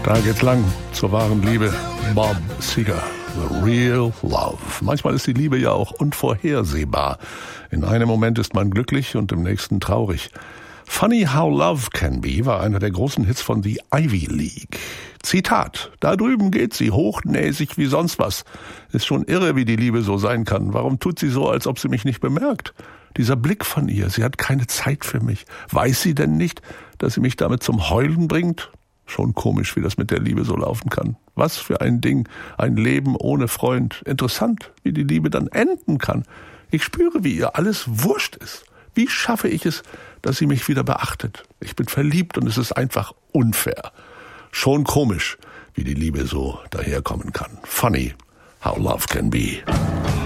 Da geht's lang zur wahren Liebe. Bob Seger, The Real Love. Manchmal ist die Liebe ja auch unvorhersehbar. In einem Moment ist man glücklich und im nächsten traurig. Funny How Love Can Be war einer der großen Hits von The Ivy League. Zitat: Da drüben geht sie, hochnäsig wie sonst was. Ist schon irre, wie die Liebe so sein kann. Warum tut sie so, als ob sie mich nicht bemerkt? Dieser Blick von ihr, sie hat keine Zeit für mich. Weiß sie denn nicht, dass sie mich damit zum Heulen bringt? Schon komisch, wie das mit der Liebe so laufen kann. Was für ein Ding, ein Leben ohne Freund. Interessant, wie die Liebe dann enden kann. Ich spüre, wie ihr alles wurscht ist. Wie schaffe ich es, dass sie mich wieder beachtet? Ich bin verliebt und es ist einfach unfair. Schon komisch, wie die Liebe so daherkommen kann. Funny how love can be.